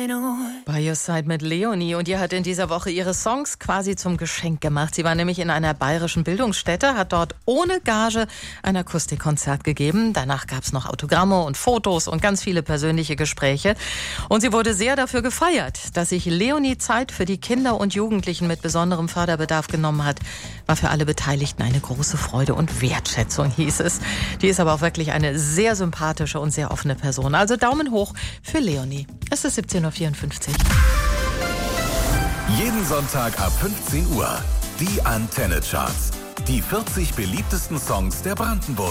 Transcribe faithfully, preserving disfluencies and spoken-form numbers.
By Your Side mit Leonie, und die hat in dieser Woche ihre Songs quasi zum Geschenk gemacht. Sie war nämlich in einer bayerischen Bildungsstätte, hat dort ohne Gage ein Akustikkonzert gegeben. Danach gab es noch Autogramme und Fotos und ganz viele persönliche Gespräche. Und sie wurde sehr dafür gefeiert, dass sich Leonie Zeit für die Kinder und Jugendlichen mit besonderem Förderbedarf genommen hat. War für alle Beteiligten eine große Freude und Wertschätzung, hieß es. Die ist aber auch wirklich eine sehr sympathische und sehr offene Person. Also Daumen hoch für Leonie. Es ist siebzehn Uhr vierundfünfzig. Jeden Sonntag ab fünfzehn Uhr. Die Antenne Charts. Die vierzig beliebtesten Songs der Brandenburg.